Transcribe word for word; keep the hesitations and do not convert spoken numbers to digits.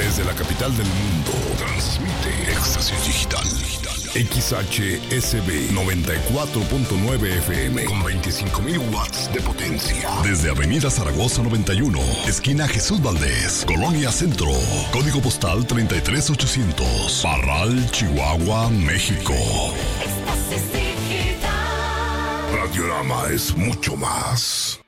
Desde la capital del mundo, transmite Éxtasis Digital. X H S B noventa y cuatro punto nueve F M con veinticinco mil watts de potencia. Desde Avenida Zaragoza noventa y uno, esquina Jesús Valdés, Colonia Centro. Código postal treinta y tres ochocientos. Parral, Chihuahua, México. Radiorama es mucho más.